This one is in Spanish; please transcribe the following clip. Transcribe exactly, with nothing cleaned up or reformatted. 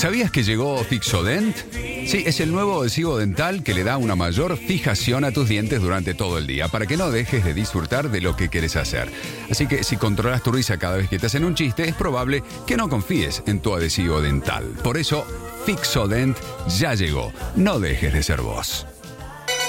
¿Sabías que llegó Fixodent? Sí, es el nuevo adhesivo dental que le da una mayor fijación a tus dientes durante todo el día, para que no dejes de disfrutar de lo que quieres hacer. Así que si controlas tu risa cada vez que te hacen un chiste, es probable que no confíes en tu adhesivo dental. Por eso, Fixodent ya llegó. No dejes de ser vos.